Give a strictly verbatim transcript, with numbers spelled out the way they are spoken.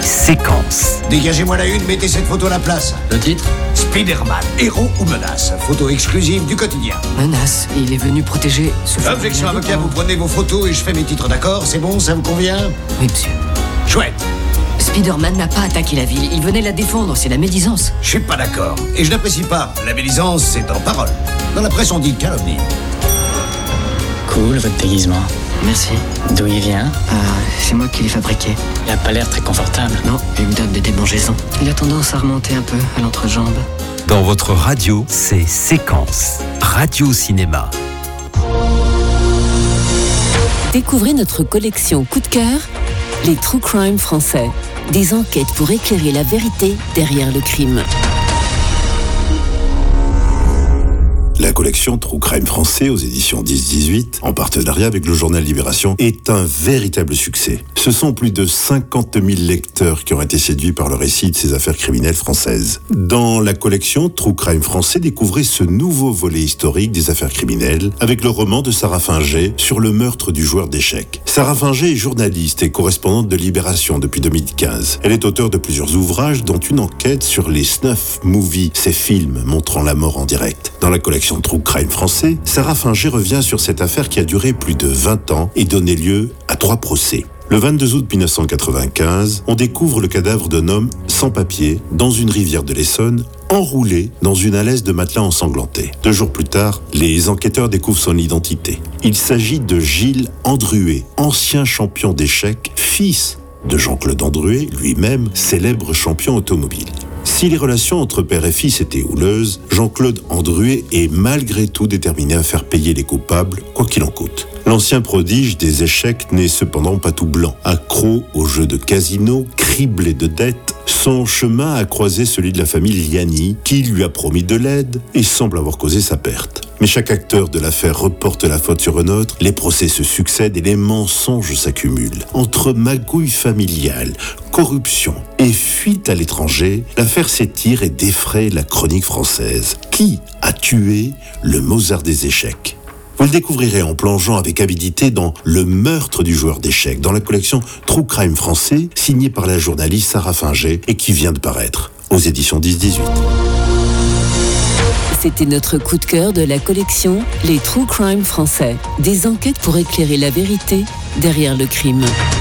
Séquence. Dégagez-moi la une, mettez cette photo à la place. Le titre ? Spider-Man, héros ou menace. Photo exclusive du quotidien. Menace, il est venu protéger ce... Objection avocat, vous prenez vos photos et je fais mes titres, d'accord? C'est bon, ça vous convient? Oui, monsieur. Chouette. Spider-Man n'a pas attaqué la ville, il venait la défendre, c'est la médisance. Je suis pas d'accord. Et je n'apprécie pas. La médisance, c'est en parole. Dans la presse, on dit calomnie. Cool, votre déguisement. Merci. D'où il vient ? Euh, c'est moi qui l'ai fabriqué. Il a pas l'air très confortable. Non, il me donne des démangeaisons. Il a tendance à remonter un peu à l'entrejambe. Dans votre radio, c'est Séquence. Radio Cinéma. Découvrez notre collection coup de cœur, les True Crime français. Des enquêtes pour éclairer la vérité derrière le crime. La collection True Crime français aux éditions dix dix-huit, en partenariat avec le journal Libération, est un véritable succès. Ce sont plus de cinquante mille lecteurs qui ont été séduits par le récit de ces affaires criminelles françaises. Dans la collection True Crime français, découvrez ce nouveau volet historique des affaires criminelles avec le roman de Sarah Finger sur le meurtre du joueur d'échecs. Sarah Finger est journaliste et correspondante de Libération depuis deux mille quinze. Elle est auteure de plusieurs ouvrages, dont une enquête sur les snuff movies, ces films montrant la mort en direct. Dans la collection True Crime français, Sarah Finger revient sur cette affaire qui a duré plus de vingt ans et donné lieu à trois procès. Le vingt-deux août mille neuf cent quatre-vingt-quinze, on découvre le cadavre d'un homme sans papier dans une rivière de l'Essonne, enroulé dans une alaise de matelas ensanglanté. Deux jours plus tard, les enquêteurs découvrent son identité. Il s'agit de Gilles Andruet, ancien champion d'échecs, fils de Jean-Claude Andruet, lui-même célèbre champion automobile. Si les relations entre père et fils étaient houleuses, Jean-Claude Andruet est malgré tout déterminé à faire payer les coupables, quoi qu'il en coûte. L'ancien prodige des échecs n'est cependant pas tout blanc. Accro aux jeux de casino, criblé de dettes, son chemin a croisé celui de la famille Liani, qui lui a promis de l'aide et semble avoir causé sa perte. Mais chaque acteur de l'affaire reporte la faute sur un autre, les procès se succèdent et les mensonges s'accumulent. Entre magouille familiale, corruption et fuite à l'étranger, l'affaire s'étire et défraie la chronique française. Qui a tué le Mozart des échecs ? Vous le découvrirez en plongeant avec avidité dans Le meurtre du joueur d'échecs, dans la collection True Crime français, signée par la journaliste Sarah Finger et qui vient de paraître aux éditions dix dix-huit. C'était notre coup de cœur de la collection Les True Crime français. Des enquêtes pour éclairer la vérité derrière le crime.